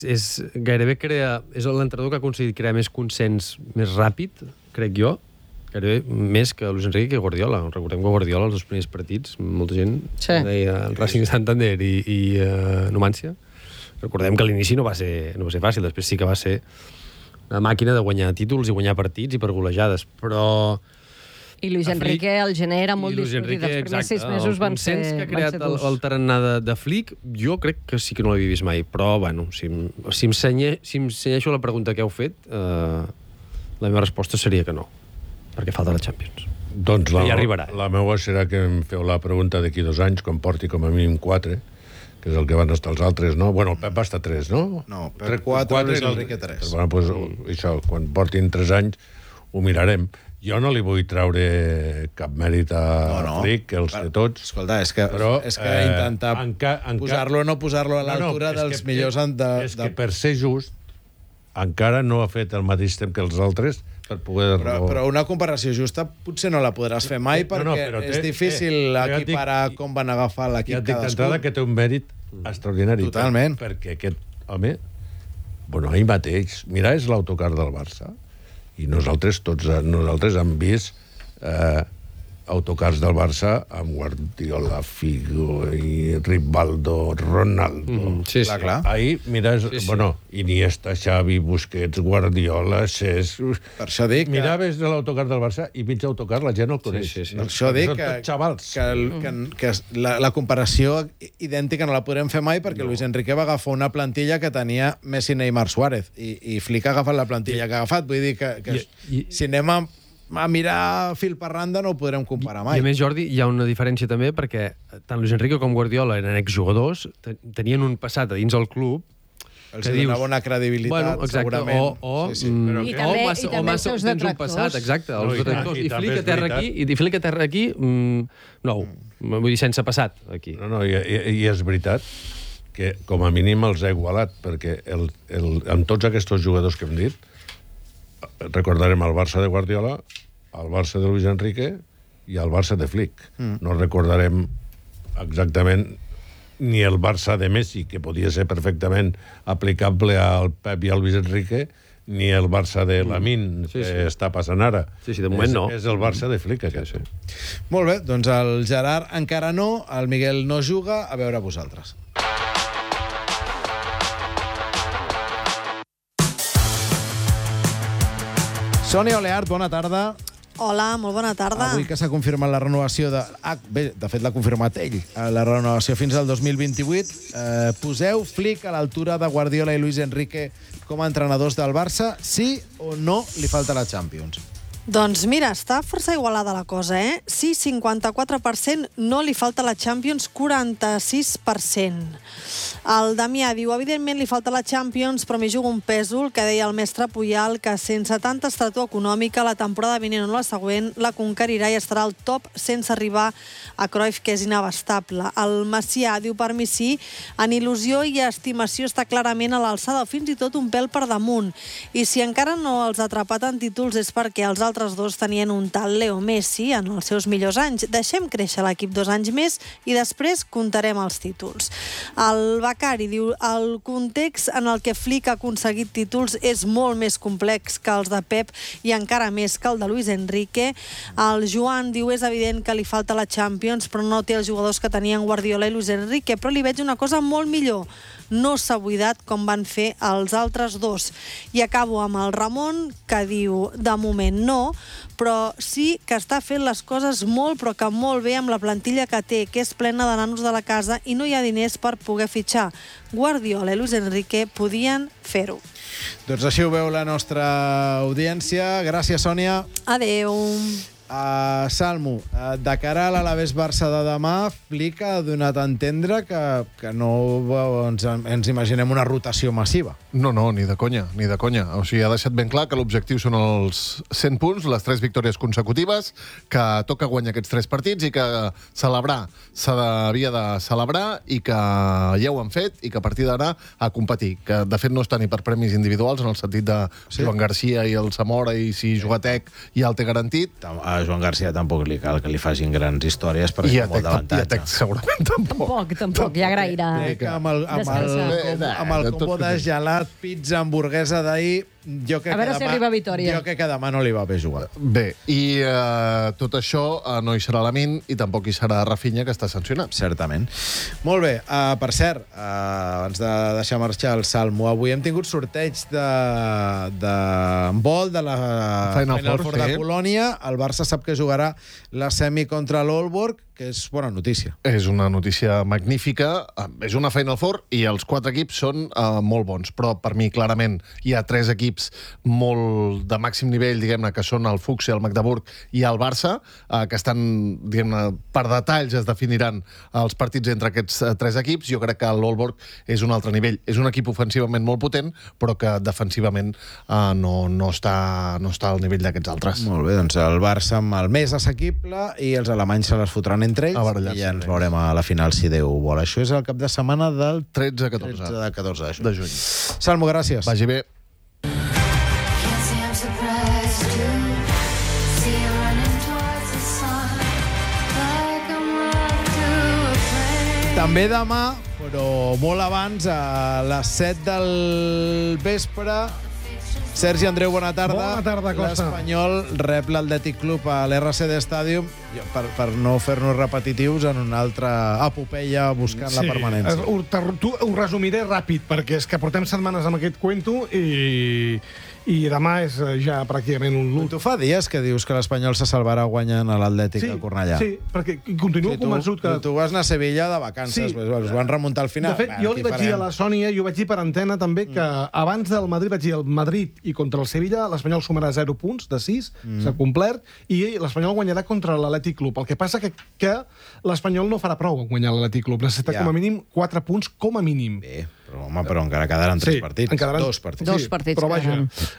Gairebé és l'entrenador que ha aconseguit crear més consens més ràpid, crec jo, gairebé més que Luis Enrique que Guardiola. Recordem que Guardiola, els dos primers partits, molta gent deia el Racing Santander i Numancia. Recordem que a l'inici no va ser fàcil, després sí que va ser una màquina de guanyar títols i guanyar partits i per golejades, però... I Luis Enrique el gener era molt discutit. Els primers 6 mesos van ser durs. El consens que ha creat el tarannà de Flick, jo crec que sí que no l'havia vist mai, però, bueno, si em cenyeixo la pregunta que heu fet, la meva resposta seria que no, perquè falta la Champions. Doncs ja arribarà. La meva serà que em feu la pregunta d'aquí 2 anys, quan porti com a mínim 4, que és el que van estar els altres, no? Bueno, el Pep va estar 3, no? No, Pep 4, Luis Enrique 3. Bueno, doncs això, quan portin 3 anys ho mirarem. Jo no li vull treure cap mèrit a Flick, que els té tots. Escolta, és que intentar posar-lo o no posar-lo a l'altura dels millors... És que per ser just, encara no ha fet el mateix temps que els altres per poder... Però una comparació justa potser no la podràs fer mai perquè és difícil equiparar com van agafar l'equip cadascú. Ja et dic d'entrada que té un mèrit extraordinari. Totalment. Perquè aquest home, bueno, ahir mateix, mira, és l'autocar del Barça, i nosaltres hem vist autocars del Barça amb Guardiola, Figo i Rivaldo, Ronaldo. Sí, clar. Ahir, mira, bueno, Iniesta, Xavi, Busquets, Guardiola, Cesc... Per això dic que... Miraves de l'autocar del Barça i mig autocar la gent el coneix. Per això dic que la comparació idèntica no la podrem fer mai perquè Luis Enrique va agafar una plantilla que tenia Messi, Neymar, Suárez i Flick ha agafat la plantilla que ha agafat. Vull dir que si anem a mirar fil per randa no ho podrem comparar mai. I a més, Jordi, hi ha una diferència també perquè tant Luis Enrique com Guardiola eren exjugadors, tenien un passat a dins del club els donava una credibilitat, segurament. I també els seus detractors. Exacte, els detractors. I Flick a terra aquí, no, vull dir, sense passat aquí. No, i és veritat que com a mínim els ha igualat, perquè amb tots aquests jugadors que hem dit, recordarem el Barça de Guardiola, el Barça de Luis Enrique i el Barça de Flick. No recordarem exactament ni el Barça de Messi, que podia ser perfectament aplicable al Pep i al Luis Enrique, ni el Barça de Lamine, que està passant ara. Sí, de moment no. És el Barça de Flick, aquest. Molt bé, doncs el Gerard encara no, el Miguel no juga, a veure vosaltres. Sònia Oleart, bona tarda. Hola, molt bona tarda. Avui que s'ha confirmat la renovació de... Bé, de fet l'ha confirmat ell, la renovació fins al 2028. Poseu Flick a l'altura de Guardiola i Luis Enrique com a entrenadors del Barça? Sí o no li falta la Champions? Doncs mira, està força igualada la cosa, Sí, 54%, no li falta la Champions, 46%. El Damià diu, evidentment li falta la Champions, però m'hi jugo un pèsol, que deia el mestre Puyal, que sense tanta estratua econòmica, la temporada vinent o la següent, la conquerirà i estarà al top sense arribar a Cruyff, que és inabastable. El Macià diu, per mi sí, en il·lusió i estimació està clarament a l'alçada, o fins i tot un pèl per damunt. I si encara no els ha atrapat en títols és perquè els altres dos tenien un tal Leo Messi en els seus millors anys. Deixem créixer l'equip 2 anys més i després comptarem els títols. El Becari diu, el context en el que Flick ha aconseguit títols és molt més complex que els de Pep i encara més que el de Luis Enrique. El Joan diu, és evident que li falta la Champions, però no té els jugadors que tenien Guardiola i Luis Enrique, però li veig una cosa molt millor. No s'ha buidat com van fer els altres dos. I acabo amb el Ramon, que diu, de moment no, però sí que està fent les coses molt, però que molt bé amb la plantilla que té, que és plena de nanos de la casa i no hi ha diners per poder fitxar. Guardiola i Luis Enrique podien fer-ho. Doncs així ho veu la nostra audiència. Gràcies, Sònia. Adéu. Salmo, de cara a l'Alavés Barça de demà, Flick ha donat a entendre que no ens imaginem una rotació massiva. No, ni de conya, ni de conya. O sigui, ha deixat ben clar que l'objectiu són els 100 punts, les 3 victòries consecutives, que toca guanyar aquests 3 partits i que celebrar s'havia de celebrar i que ja ho han fet i que a partir d'ara a competir. Que, de fet, no està ni per premis individuals, en el sentit de Joan Garcia i el Zamora i si Jugatec ja el té garantit. a Joan Garcia tampoc li cal que li facin grans històries perquè té molt d'avantatge. I a Tec segurament Tampoc, ja agrairà. Amb el combo de gelat, pizza, hamburguesa d'ahir, jo crec que demà no li va bé jugar. Bé, i tot això no hi serà Lamine i tampoc hi serà Rafinha, que està sancionat. Certament. Molt bé. Per cert, abans de deixar marxar el Salmo, avui hem tingut sorteig d'handbol de la Final Four de Polònia. El Barça sap que jugarà la semi contra l'Aalborg, que és bona notícia. És una notícia magnífica. És una Final Four i els 4 equips són molt bons, però per mi clarament hi ha 3 equips molt de màxim nivell, diguem-ne, que són el Fuchs, el Magdeburg i el Barça, que estan, diguem-ne, per detalls es definiran els partits entre aquests 3 equips. Jo crec que l'Aalborg és un altre nivell. És un equip ofensivament molt potent, però que defensivament no està al nivell d'aquests altres. Molt bé, doncs el Barça amb el més assequible i els alemanys se les fotran entre ells i ja ens veurem a la final, si Déu vol. Això és el cap de setmana del 13-14 de juny. Salmo, gràcies. Vagi bé. També demà, però molt abans, a les 7 del vespre, Sergi Andreu, bona tarda. Bona tarda, Costa. L'Espanyol rep l'Atlètic Club a l'RCD Stadium per no fer-nos repetitius en una altra epopeia buscant la permanència. Ho resumiré ràpid, perquè és que portem setmanes amb aquest cuento i demà és ja pràcticament un l'últim. Tu fa dies que dius que l'Espanyol se salvarà guanyant a l'Atlètic a Cornellà. Sí, perquè continuo convençut que... Tu vas anar a Sevilla de vacances, us van remuntar al final. De fet, jo li vaig dir a la Sònia, jo vaig dir per antena també que abans del Madrid vaig dir el Madrid i contra el Sevilla l'Espanyol sumarà 0 punts de 6, s'ha complert, i l'Espanyol guanyarà contra l'Atlètic Club. El que passa que l'Espanyol no farà prou a guanyar l'Atlètic Club. Necessita com a mínim 4 punts, com a mínim. Bé, però encara quedaran 3 partits. Dos partits. Però vaja,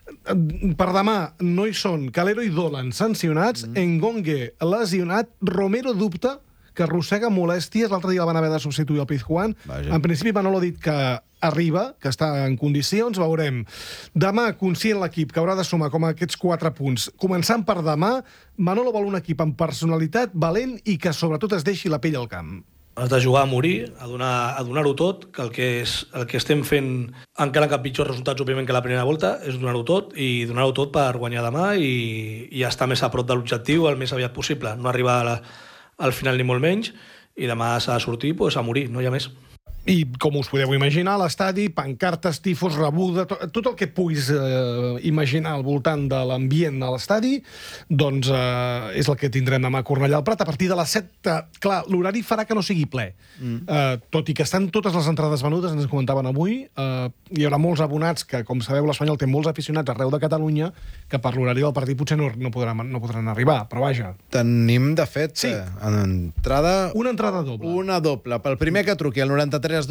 per demà no hi són Calero i Dolan sancionats, Ngonge lesionat, Romero dubta, que arrossega molèsties. L'altre dia el van haver de substituir el Pizjuán. En principi Manolo ha dit que arriba, que està en condicions, veurem. Demà, conscient l'equip, que haurà de sumar com aquests 4 punts. Començant per demà, Manolo vol un equip amb personalitat, valent i que sobretot es deixi la pell al camp. Has de jugar a morir, a donar-ho tot, que el que estem fent, encara que pitjors resultats, òbviament, que la primera volta, és donar-ho tot, i donar-ho tot per guanyar demà i estar més a prop de l'objectiu el més aviat possible. No arribar al final ni molt menys, i demà s'ha de sortir a morir, no hi ha més. I, com us podeu imaginar, a l'estadi, pancartes, tifos, rebuda, tot el que puguis imaginar al voltant de l'ambient a l'estadi, doncs és el que tindrem demà a Cornellà al Prat. A partir de les 7, clar, l'horari farà que no sigui ple. Tot i que estan totes les entrades venudes, ens comentaven avui, hi haurà molts abonats que, com sabeu, l'Espanyol té molts aficionats arreu de Catalunya, que per l'horari del partit potser no podran arribar, però vaja. Tenim, de fet, una entrada doble. Una doble. Pel primer que truqui al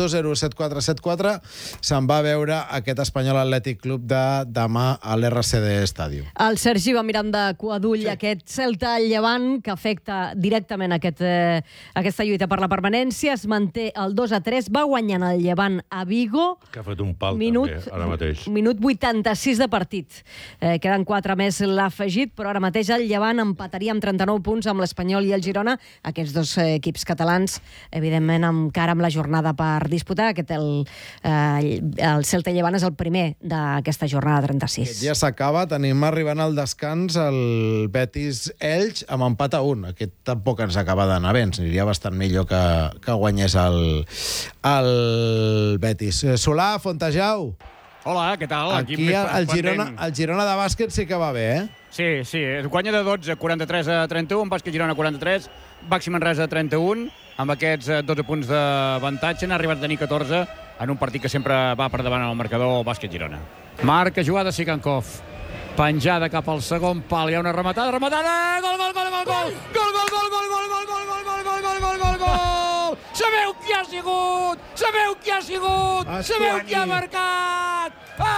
93-207474 se'n va veure aquest Espanyol Atlètic Club de demà a l'RCD Stadium. El Sergi va mirant de cua d'ull aquest Celta al Llevant, que afecta directament aquesta lluita per la permanència. Es manté el 2-3, va guanyant el Llevant a Vigo. Que ha fet un pal també, ara mateix. Minut 86 de partit. Queden 4 més l'afegit, però ara mateix el Llevant empataria amb 39 punts amb l'Espanyol i el Girona. Aquests dos equips catalans, evidentment, encara amb la jornada per disputar. El Celta Llevant és el primer d'aquesta jornada 36. Aquest dia s'acaba, tenim arribant al descans el Betis-Elx amb empat a 1. Aquest tampoc ens acaba d'anar bé, ens aniria bastant millor que guanyés el Betis. Solà, Fontejau. Hola, què tal? Aquí el Girona de bàsquet sí que va bé, eh? Sí, guanya de 12, 43-31, bàsquet Girona 43, Baxi Manresa 31, amb aquests 12 punts d'avantatge, n'ha arribat a tenir 14 en un partit que sempre va per davant al marcador bàsquet Girona. Marca jugada Sikankov, penjada cap al segon pal, hi ha una rematada, gol, sabeu qui ha sigut, sabeu qui ha marcat,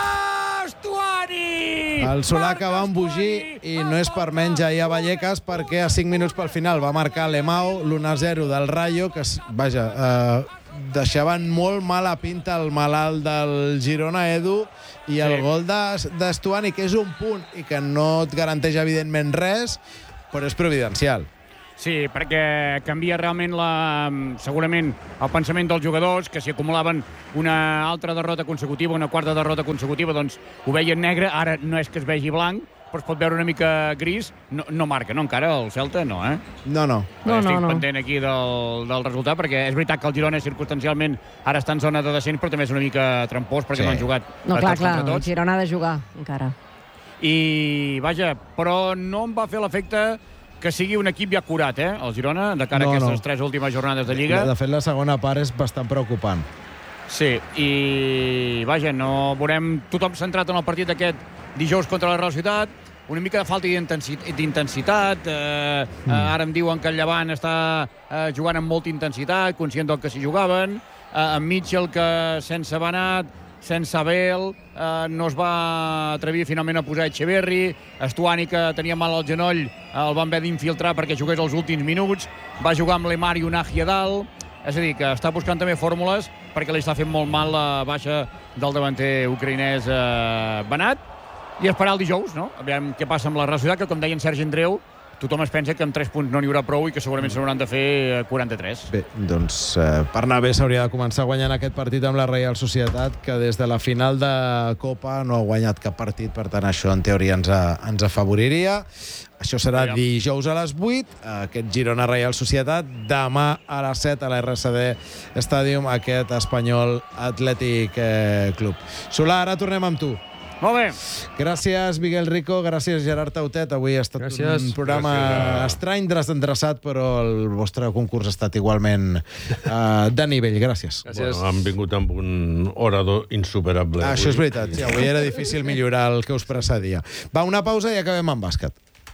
Estuani! El Solà que va embogir, i no és per menys ahir a Vallecas, perquè a 5 minuts pel final va marcar l'Emao, l'1-0 del Rayo, que, vaja, deixaven molt mala pinta el malalt del Girona, Edu, i el gol d'Estuani, que és un punt i que no et garanteix evidentment res, però és providencial. Sí, perquè canvia realment segurament el pensament dels jugadors, que si acumulaven una altra derrota consecutiva, una quarta derrota consecutiva, doncs ho veien negre, ara no és que es vegi blanc, però es pot veure una mica gris. No marca, no encara, el Celta, no, eh? No. Estic pendent aquí del resultat, perquè és veritat que el Girona circumstancialment ara està en zona de descens, però també és una mica trampós, perquè no han jugat tots contra tots. El Girona ha de jugar, encara. I, vaja, però no em va fer l'efecte que sigui un equip ja curat, el Girona, de cara a aquestes 3 últimes jornades de Lliga. De fet, la segona part és bastant preocupant. Sí, i vaja, no veurem tothom centrat en el partit aquest dijous contra la Real Societat, una mica de falta d'intensitat, ara em diuen que el Llevant està jugant amb molta intensitat, conscient del que s'hi jugaven, en Mitchell, que sense Banat, sense Abel, no es va atrevir finalment a posar Echeverri, Estuani, que tenia mal al genoll, el van haver d'infiltrar perquè jugués els últims minuts, va jugar amb Lemar i Unahi a dalt, és a dir, que està buscant també fórmules perquè li està fent molt mal la baixa del davanter ucraïnès Banat, i esperar el dijous, no? Aviam què passa amb la Real Societat, que com deia en Sergi Andreu, tothom es pensa que amb 3 punts no n'hi haurà prou i que segurament se n'hauran de fer 43. Bé, doncs per anar bé s'hauria de començar guanyant aquest partit amb la Real Societat, que des de la final de Copa no ha guanyat cap partit, per tant això en teoria ens afavoriria. Això serà dijous a les 8, aquest Girona Real Societat, demà a les 7 a la RCD Stadium, aquest Espanyol Atlètic Club. Solà, ara tornem amb tu. Molt bé. Gràcies, Miguel Rico. Gràcies, Gerard Tautet. Avui ha estat un programa estrany, desendreçat, però el vostre concurs ha estat igualment de nivell. Gràcies. Bueno, han vingut amb un orador insuperable. Això és veritat. Sí, avui era difícil millorar el que us precedia. Va, una pausa i acabem amb bàsquet.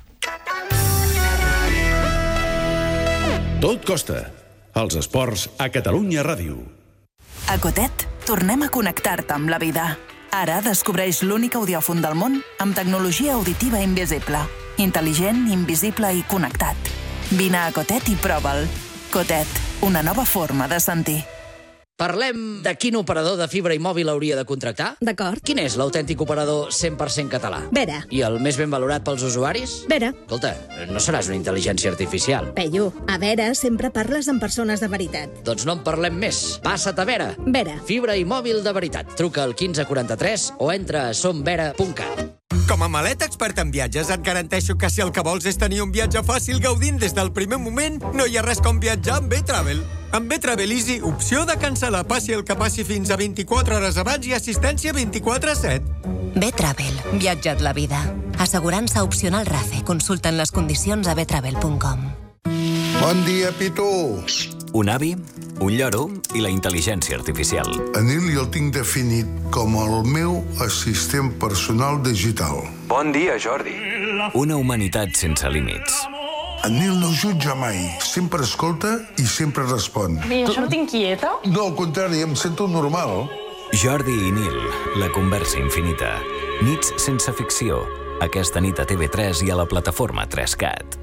Tot costa. Els esports a Catalunya Ràdio. A Cotet tornem a connectar-te amb la vida. Ara descobreix l'únic audiòfon del món amb tecnologia auditiva invisible. Intel·ligent, invisible i connectat. Vine a Cotet i prova'l. Cotet, una nova forma de sentir. Parlem de quin operador de fibra i mòbil hauria de contractar? D'acord. Quin és l'autèntic operador 100% català? Vera. I el més ben valorat pels usuaris? Vera. Escolta, no seràs una intel·ligència artificial. Peyu, a Vera sempre parles amb persones de veritat. Doncs no en parlem més. Passa't a Vera. Vera. Fibra i mòbil de veritat. Truca al 1543 o entra a somvera.cat. Com a maleta expert en viatges et garanteixo que si el que vols és tenir un viatge fàcil gaudint des del primer moment, no hi ha res com viatjar amb B-Travel. Amb B-Travel Easy, opció de cancel·lar passi el que passi fins a 24 hores abans i assistència 24/7. B-Travel. Viatja't la vida. Assegurança opcional RACE. Consulten les condicions a btravel.com. Bon dia, Pitu. Un avi, un lloro i la intel·ligència artificial. En Nil jo el tinc definit com el meu assistent personal digital. Bon dia, Jordi. Una humanitat sense límits. En Nil no jutja mai, sempre escolta i sempre respon. I això no t'inquieta? No, al contrari, em sento normal. Jordi i Nil, la conversa infinita. Nits sense ficció. Aquesta nit a TV3 i a la plataforma 3CAT.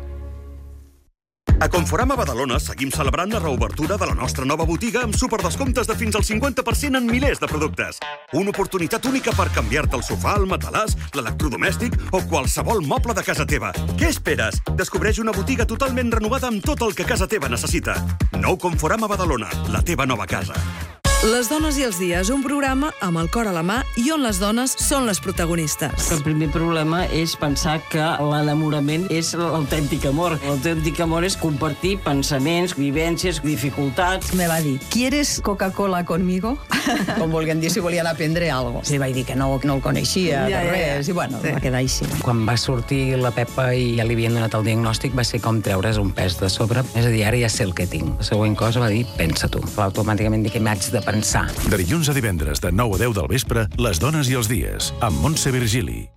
A Conforama Badalona seguim celebrant la reobertura de la nostra nova botiga amb superdescomptes de fins al 50% en milers de productes. Una oportunitat única per canviar-te el sofà, el matalàs, l'electrodomèstic o qualsevol moble de casa teva. Què esperes? Descobreix una botiga totalment renovada amb tot el que casa teva necessita. Nou Conforama Badalona, la teva nova casa. Les dones i els dies, un programa amb el cor a la mà i on les dones són les protagonistes. El primer problema és pensar que l'enamorament és l'autèntic amor. L'autèntic amor és compartir pensaments, vivències, dificultats. Me va dir, ¿quieres Coca-Cola conmigo? Com volguem dir, si volien aprendre alguna cosa. Sí, vaig dir que no el coneixia, de res, i bueno, va quedar així. Quan va sortir la Pepa i ja li havien donat el diagnòstic, va ser com treure's un pes de sobre. És a dir, ara ja sé el que tinc. La següent cosa va dir, pensa tu. Automàticament dic que m'haig de pensar. De dilluns a divendres, de 9 a 10 del vespre, Les dones i els dies, amb Montse Virgili.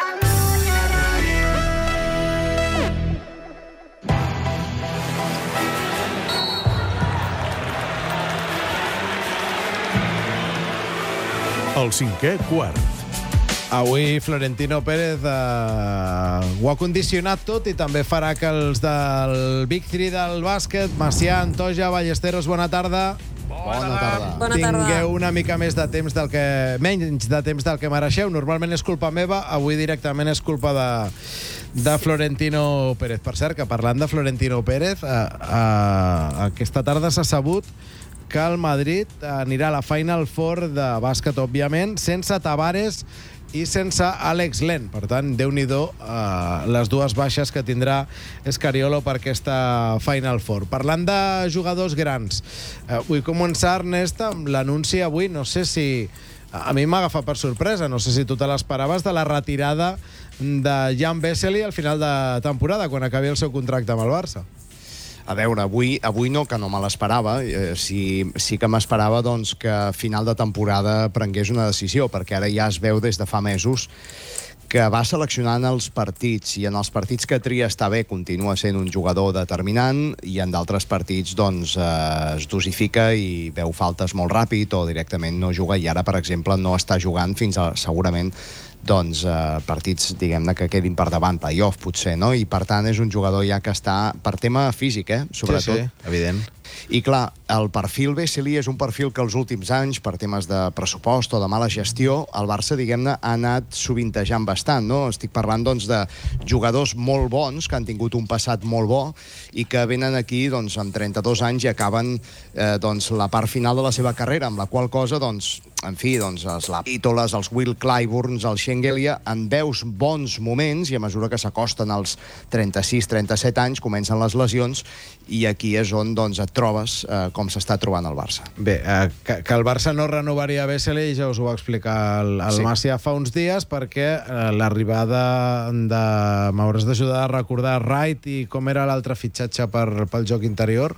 El cinquè quart. Avui Florentino Pérez ho ha condicionat tot i també farà que els del Big 3 del bàsquet, Macià, Antoja, Ballesteros, bona tarda. Bona tarda. Tingueu una mica més de temps menys de temps del que mereixeu. Normalment és culpa meva, avui directament és culpa de Florentino Pérez. Per cert, que parlant de Florentino Pérez, aquesta tarda s'ha sabut que el Madrid anirà a la Final Four de bàsquet, òbviament, sense Tavares i sense Alex Len. Per tant, Déu-n'hi-do les dues baixes que tindrà Scariolo per aquesta Final Four. Parlant de jugadors grans, vull començar, Ernest, amb l'anunci avui, no sé si... A mi m'ha agafat per sorpresa, no sé si tu te l'esperaves, de la retirada de Jan Vesely al final de temporada, quan acabi el seu contracte amb el Barça. A veure, avui no, que no me l'esperava. Sí que m'esperava doncs, que a final de temporada prengués una decisió, perquè ara ja es veu des de fa mesos que va seleccionant els partits, i en els partits que tria està bé, continua sent un jugador determinant, i en d'altres partits doncs, es dosifica i veu faltes molt ràpid o directament no juga, i ara, per exemple, no està jugant fins a, segurament, doncs, partits, diguem-ne, que quedin per davant, playoff, potser, no? I, per tant, és un jugador ja que està, per tema físic, sobretot. Sí, evident. I, clar, el perfil Vesely és un perfil que els últims anys, per temes de pressupost o de mala gestió, el Barça, diguem-ne, ha anat sovintejant bastant, no? Estic parlant, doncs, de jugadors molt bons, que han tingut un passat molt bo, i que venen aquí, doncs, amb 32 anys i acaben, doncs, la part final de la seva carrera, amb la qual cosa, doncs, en fi, doncs, els Lapítoles, els Will Clyburns, els Schengelia, en veus bons moments, i a mesura que s'acosten als 36-37 anys, comencen les lesions, i aquí és on, doncs, et trobes com s'està trobant el Barça. Bé, que el Barça no renovaria Vesely, ja us ho va explicar el Macià fa uns dies, perquè l'arribada de... M'hauràs d'ajudar a recordar Wright i com era l'altre fitxatge pel joc interior?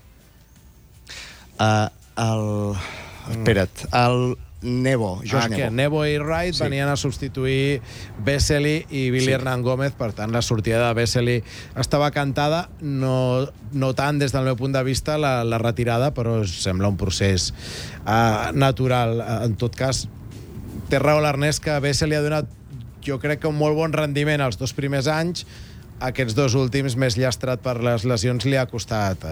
Espera't, el Nebo, Josh Nebo. Nebo i Wright venien a substituir Vesely i Billy Hernán Gómez, per tant la sortida de Vesely estava cantada, no tant des del meu punt de vista la retirada, però sembla un procés natural. En tot cas, té raó l'Ernest que Vesely ha donat, jo crec que un molt bon rendiment els 2 primers anys. Aquests 2 últims, més llastrat per les lesions, li ha costat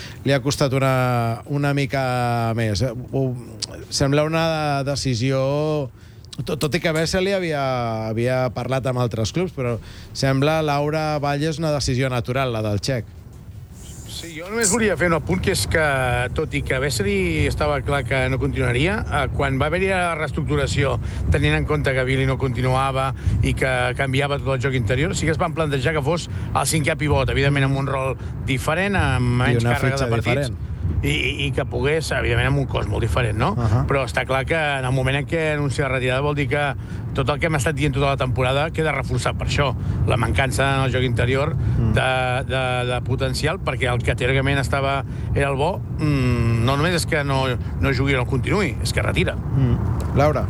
una mica més. Sembla una decisió... Tot i que Vesely havia parlat amb altres clubs, però sembla, Laura Valles, una decisió natural, la del txec. Sí, jo només volia fer un apunt, que és que, tot i que Vesely estava clar que no continuaria, quan va haver-hi la reestructuració, tenint en compte que Billy no continuava i que canviava tot el joc interior, sí que es van plantejar que fos el 5è pivot, evidentment amb un rol diferent, amb menys càrrega de partits. Diferent. I que pogués, evidentment, amb un cos molt diferent, no? Però està clar que en el moment en què anuncia la retirada vol dir que tot el que hem estat dient tota la temporada queda reforçat per això. La mancança en el joc interior de potencial, perquè el que teòricament era el bo, no només és que no jugui o no continuï, és que retira. Laura?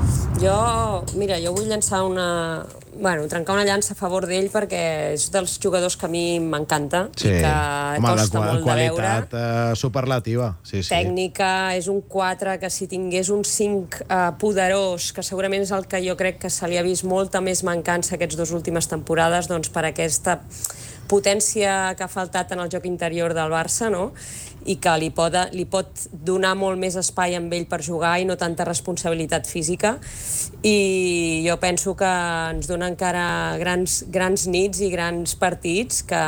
Jo vull llançar trencar una llança a favor d'ell, perquè és dels jugadors que a mi m'encanta i que costa molt de veure. Qualitat superlativa. Tècnica, és un 4 que si tingués un 5 poderós, que segurament és el que jo crec que se li ha vist molta més mancança aquests 2 últimes temporades, doncs per aquesta potència que ha faltat en el joc interior del Barça, no? I que li pot donar molt més espai amb ell per jugar i no tanta responsabilitat física. I jo penso que ens dona encara grans nits i grans partits que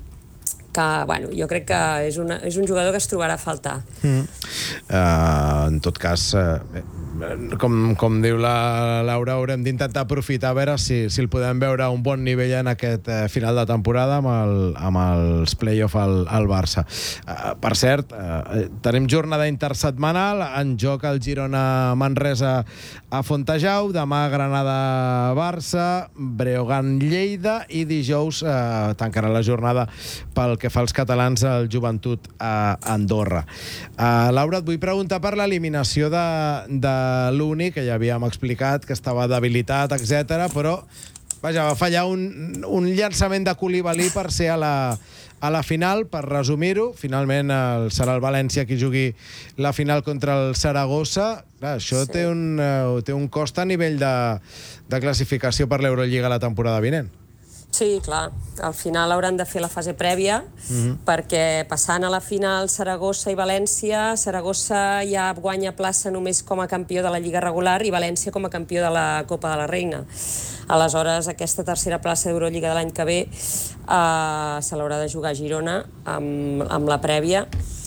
jo crec que és un jugador que es trobarà a faltar. En tot cas, com diu la Laura, haurem d'intentar aprofitar a veure si el podem veure a un bon nivell en aquest final de temporada amb els play-off al Barça. Per cert, tenim jornada intersetmanal, en joc el Girona-Manresa a Fontejau, demà Granada-Barça, Breogán-Lleida i dijous tancarà la jornada pel que fa als catalans al Joventut a Andorra. Laura, et vull preguntar per l'eliminació de l'Uni, que ja havíem explicat que estava debilitat, etc. Però va fallar un llançament de Koulibaly per ser a la final, per resumir-ho. Finalment serà el València qui jugui la final contra el Saragossa. Clar, això té un cost a nivell de classificació per l'Eurolliga la temporada vinent. Sí, clar. Al final hauran de fer la fase prèvia, perquè passant a la final Saragossa i València, Saragossa ja guanya plaça només com a campió de la Lliga regular i València com a campió de la Copa de la Reina. Aleshores, aquesta tercera plaça d'Eurolliga de l'any que ve se l'haurà de jugar a Girona amb la prèvia.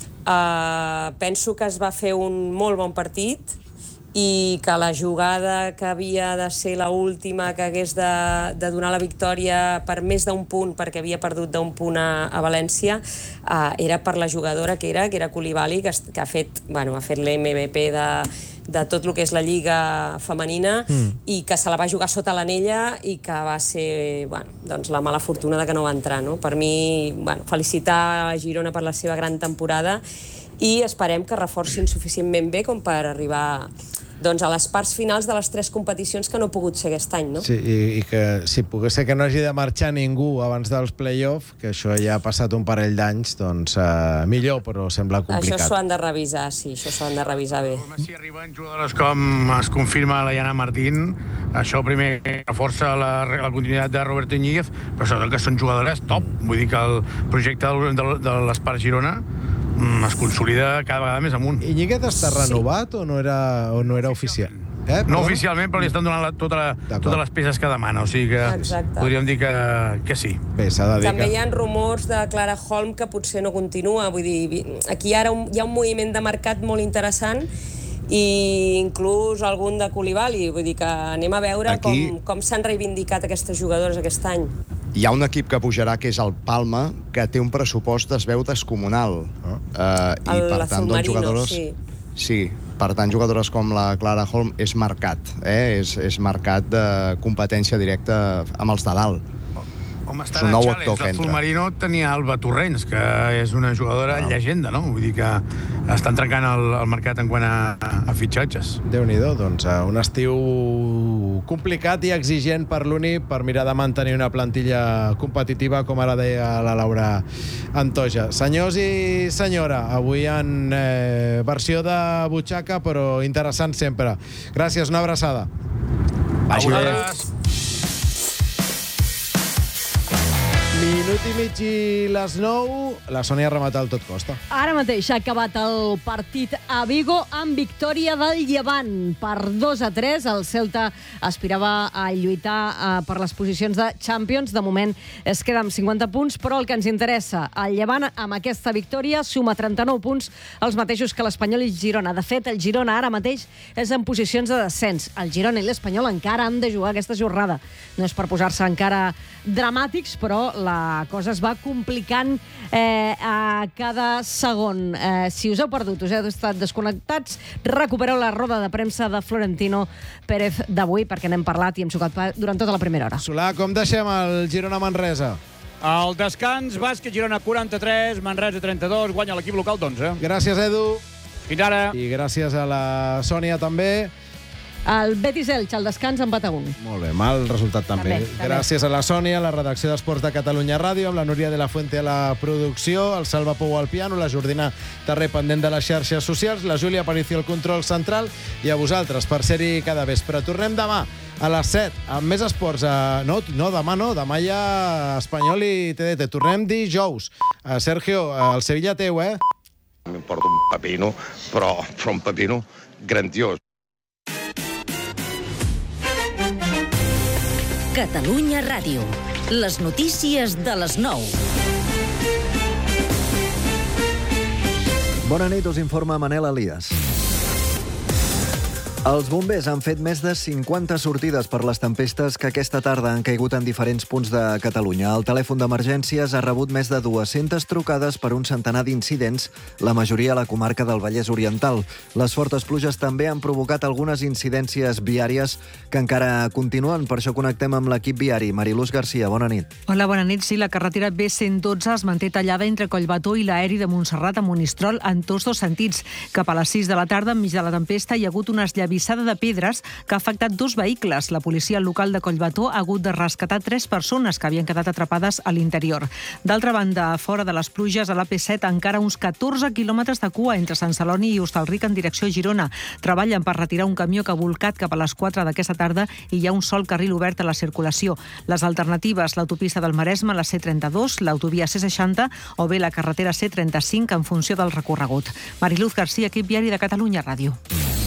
Penso que es va fer un molt bon partit i que la jugada que havia de ser l'última, que hagués de donar la victòria per més d'un punt, perquè havia perdut d'un punt a València, era per la jugadora que era Coulibaly, que ha fet l'MVP de tot el que és la Lliga femenina i que se la va jugar sota l'anella i que va ser la mala fortuna de que no va entrar. Per mi, felicitar a Girona per la seva gran temporada i esperem que reforcin suficientment bé com per arribar a les parts finals de les 3 competicions que no ha pogut ser aquest any, no? Sí, i que si pogués ser que no hagi de marxar ningú abans dels play-off, que això ja ha passat un parell d'anys, doncs millor, però sembla complicat. Això s'ho han de revisar, sí, això s'ho han de revisar bé. Si arriben jugadores com es confirma la Yana Martín, això primer reforça la continuïtat de Roberto Iñiguez, però sobretot que són jugadores top. Vull dir que el projecte de l'Espart Girona es consolida cada vegada més amunt. Iñiguez està renovat o no era oficial? No oficialment, però li estan donant totes les peces que demana, o sigui que podríem dir que sí. Bé, s'ha de dir també hi ha rumors de Clara Holm que potser no continua, vull dir, aquí ara hi ha un moviment de mercat molt interessant i inclús algun de Coulibaly, vull dir que anem a veure com s'han reivindicat aquestes jugadores aquest any. Hi ha un equip que pujarà, que és el Palma, que té un pressupost, es veu, descomunal. I per tant, doncs, jugadores... Sí, per tant, jugadores com la Clara Holm és mercat, és mercat de competència directa amb els de dalt. Home, està en el Xales, el Fulmarino tenia Alba Torrents, que és una jugadora llegenda, no? Vull dir que estan trencant el mercat en quant a fitxatges. Déu-n'hi-do, doncs un estiu complicat i exigent per l'Uni per mirar de mantenir una plantilla competitiva, com ara deia la Laura Antoja. Senyors i senyora, avui en versió de butxaca, però interessant sempre. Gràcies, una abraçada. Vagi bé. Minut i mig i les 9, la Sònia ha rematat el tot costa. Ara mateix ha acabat el partit a Vigo amb victòria del Llevant per 2-3. El Celta aspirava a lluitar per les posicions de Champions. De moment es queda amb 50 punts, però el que ens interessa, el Llevant amb aquesta victòria suma 39 punts, els mateixos que l'Espanyol i Girona. De fet, el Girona ara mateix és en posicions de descens. El Girona i l'Espanyol encara han de jugar aquesta jornada. No és per posar-se encara dramàtics, però la cosa es va complicant a cada segon. Si us heu perdut, us heu estat desconnectats, recupereu la roda de premsa de Florentino Pérez d'avui, perquè n'hem parlat i hem sucat durant tota la primera hora. Solà, com deixem el Girona-Manresa? Al descans, bàsquet Girona 43, Manresa 32, guanya l'equip local d'11. Gràcies, Edu. Fins ara. I gràcies a la Sònia, també. El Betis-Elx, al descans, empat a 1. Molt bé, mal resultat també. Gràcies a la Sònia, a la redacció d'Esports de Catalunya Ràdio, amb la Núria de la Fuente a la producció, el Salva Pou al piano, la Jordina Terrer pendent de les xarxes socials, la Júlia Aparicio al control central i a vosaltres per ser-hi cada vespre. Tornem demà a les 7 amb més esports. Demà hi ha Espanyol i TDT. Tornem dijous. Sergio, el Sevilla teu, M'importa un pepino, però un pepino grandiós. Catalunya Ràdio. Les notícies de les 9. Bona nit, us informa Manel Elias. Els bombers han fet més de 50 sortides per les tempestes que aquesta tarda han caigut en diferents punts de Catalunya. El telèfon d'emergències ha rebut més de 200 trucades per un centenar d'incidents, la majoria a la comarca del Vallès Oriental. Les fortes pluges també han provocat algunes incidències viàries que encara continuen. Per això connectem amb l'equip viari. Mariluz Garcia, bona nit. Hola, bona nit. Sí, la carretera B112 es manté tallada entre Collbató i l'aeri de Montserrat a Monistrol en tots dos sentits. Cap a les 6 de la tarda, enmig de la tempesta, hi ha hagut unes llavies desllavissada de pedres que ha afectat 2 vehicles. La policia local de Collbató ha hagut de rescatar 3 persones que havien quedat atrapades a l'interior. D'altra banda, fora de les pluges, a l'AP7 encara uns 14 quilòmetres de cua entre Sant Celoni i Hostalric en direcció a Girona. Treballen per retirar un camió que ha volcat cap a les 4 d'aquesta tarda i hi ha un sol carril obert a la circulació. Les alternatives, l'autopista del Maresme, la C32, l'autovia C60 o bé la carretera C35 en funció del recorregut. Mariluz García, equip Diari de Catalunya Ràdio.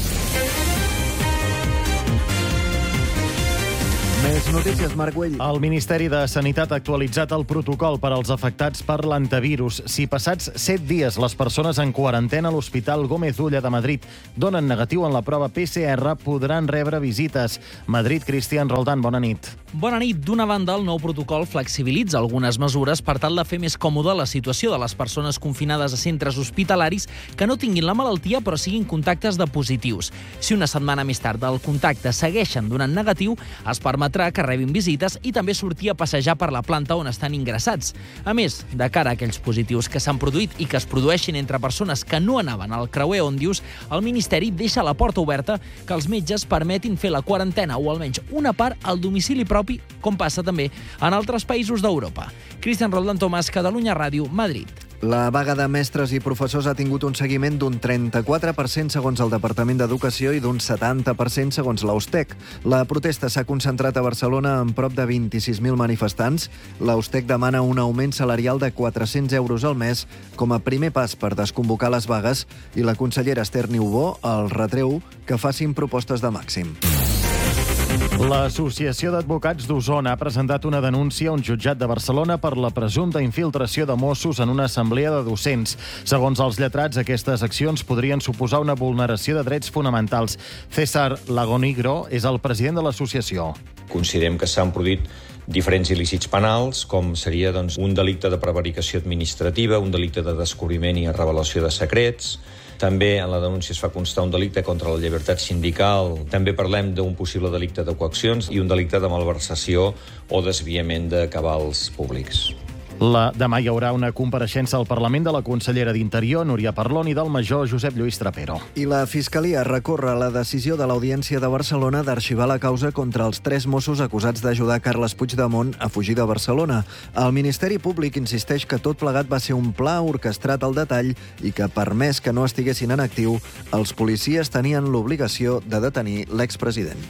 Més notícies, Marc Güell. El Ministeri de Sanitat ha actualitzat el protocol per als afectats per l'antivirus. Si passats 7 dies les persones en quarantena a l'Hospital Gómez Ulla de Madrid donen negatiu en la prova PCR, podran rebre visites. Madrid, Cristian Roldán, bona nit. Bona nit. D'una banda, el nou protocol flexibilitza algunes mesures per tal de fer més còmoda la situació de les persones confinades a centres hospitalaris que no tinguin la malaltia però siguin contactes de positius. Si una setmana més tard el contacte segueixen donant negatiu, es permetrà que rebin visites i també sortir a passejar per la planta on estan ingressats. A més, de cara a aquells positius que s'han produït i que es produeixin entre persones que no anaven al creuer Òndius, el Ministeri deixa la porta oberta que els metges permetin fer la quarantena o almenys una part al domicili propi, com passa també en altres països d'Europa. Cristian Roldán Tomàs, Catalunya Ràdio, Madrid. La vaga de mestres i professors ha tingut un seguiment d'un 34% segons el Departament d'Educació i d'un 70% segons l'Austec. La protesta s'ha concentrat a Barcelona amb prop de 26.000 manifestants. L'Austec demana un augment salarial de 400 euros al mes com a primer pas per desconvocar les vagues i la consellera Esther Niubó el retreu que facin propostes de màxim. L'Associació d'Advocats d'Osona ha presentat una denúncia a un jutjat de Barcelona per la presumpta infiltració de Mossos en una assemblea de docents. Segons els lletrats, aquestes accions podrien suposar una vulneració de drets fonamentals. César Lagonigro és el president de l'associació. Considerem que s'han produït diferents il·lícits penals, com seria un delicte de prevaricació administrativa, un delicte de descobriment i revelació de secrets. També en la denúncia es fa constar un delicte contra la llibertat sindical. També parlem d'un possible delicte de coaccions i un delicte de malversació o desviament de cabals públics. Demà hi haurà una compareixença al Parlament de la consellera d'Interior, Núria Parlon, i del major Josep Lluís Trapero. I la Fiscalia recorre la decisió de l'Audiència de Barcelona d'arxivar la causa contra els 3 Mossos acusats d'ajudar Carles Puigdemont a fugir de Barcelona. El Ministeri Públic insisteix que tot plegat va ser un pla orquestrat al detall i que, per més que no estiguessin en actiu, els policies tenien l'obligació de detenir l'expresident.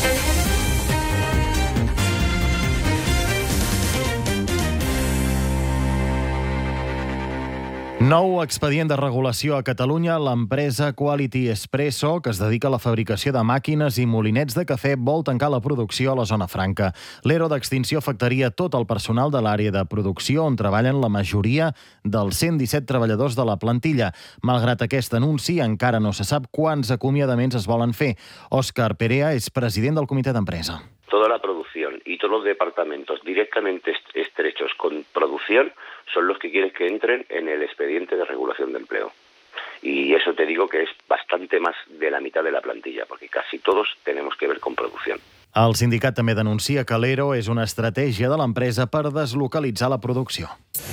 Nou expedient de regulació a Catalunya. L'empresa Quality Espresso, que es dedica a la fabricació de màquines i molinets de cafè, vol tancar la producció a la zona franca. L'ERO d'extinció afectaria tot el personal de l'àrea de producció, on treballen la majoria dels 117 treballadors de la plantilla. Malgrat aquest anunci, encara no se sap quants acomiadaments es volen fer. Òscar Perea és president del comitè d'empresa. Toda la producción y todos los departamentos directamente estrechos con producción son los que quieres que entren en el expediente de regulación de empleo. Y eso te digo que es bastante más de la mitad de la plantilla, porque casi todos tenemos que ver con producción. El sindicat també denuncia que l'ERO és una estratègia de l'empresa per deslocalitzar la producció.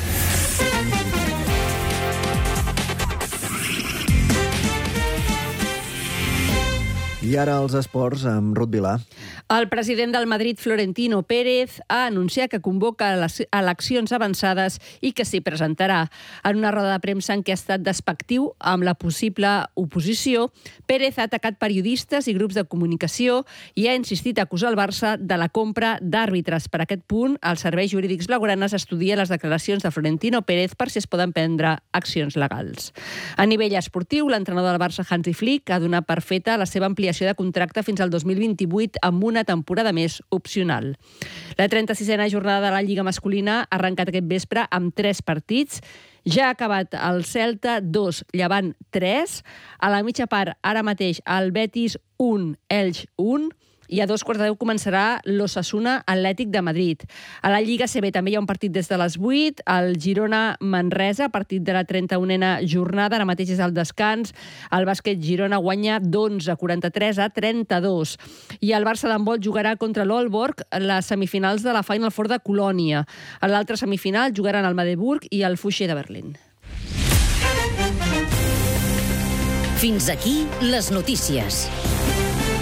I ara els esports amb Ruth Vilà. El president del Madrid, Florentino Pérez, ha anunciat que convoca les eleccions avançades i que s'hi presentarà. En una roda de premsa en què ha estat despectiu amb la possible oposició, Pérez ha atacat periodistes i grups de comunicació i ha insistit a acusar el Barça de la compra d'àrbitres. Per aquest punt, els serveis jurídics blaugranes estudien les declaracions de Florentino Pérez per si es poden prendre accions legals. A nivell esportiu, l'entrenador del Barça, Hansi Flick, ha donat per feta la seva ampliació de contracte fins al 2028 amb una temporada més opcional. La 36a jornada de la Lliga masculina ha arrencat aquest vespre amb 3 partits. Ja ha acabat el Celta 2, Llevant 3. A la mitja part, ara mateix, el Betis 1, Elx 1. I a 2:15 començarà l'Osasuna Atlètic de Madrid. A la Lliga CB també hi ha un partit des de les 8, el Girona-Manresa, partit de la 31a jornada, ara mateix és el descans. El bàsquet Girona guanya d'11-43-32. I el Barça d'handbol jugarà contra l'Aalborg les semifinals de la Final Four de Colònia. A l'altra semifinal jugaran el Magdeburg i el Fuixer de Berlín. Fins aquí les notícies.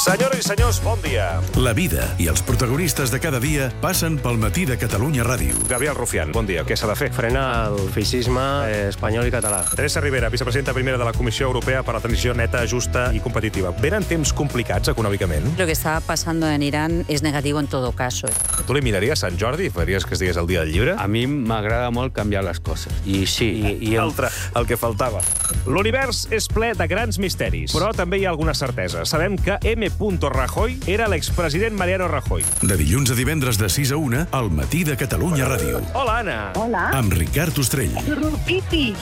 Senyores i senyors, bon dia. La vida i els protagonistes de cada dia passen pel Matí de Catalunya Ràdio. Gabriel Rufián, bon dia. Què s'ha de fer? Frenar el feixisme espanyol i català. Teresa Rivera, vicepresidenta primera de la Comissió Europea per a la Transició Neta, Justa y Competitiva. ¿Venen temps complicats econòmicament? Lo que está pasando en Irán es negativo en todo caso. Tu li miraries Sant Jordi i faries que es digués el dia del llibre? A mi m'agrada molt canviar les coses. I sí. Altre, el que faltava. L'univers és ple de grans misteris, però també hi ha alguna certesa. Sabem que M. Rajoy era l'expresident Mariano Rajoy. De dilluns a divendres de 6 a 1, al Matí de Catalunya Ràdio. Hola, Anna. Hola. Amb Ricard Ostrell. Rupipi.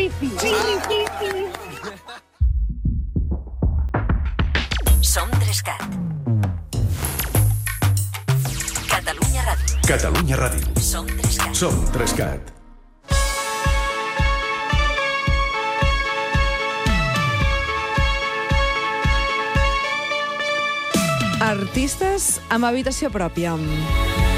Som 3CAT. Catalunya Ràdio. Catalunya Ràdio. Som 3CAT. Som 3CAT. Artistes amb habitació pròpia.